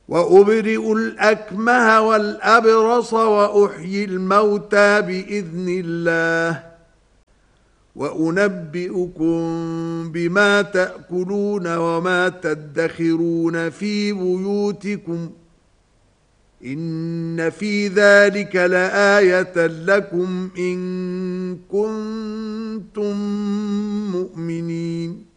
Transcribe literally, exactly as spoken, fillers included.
وأبرئ الأكمه والأبرص وأحيي الموتى بإذن الله وأنبئكم بما تأكلون وما تدخرون في بيوتكم إن في ذلك لآية لكم إن كنتم مؤمنين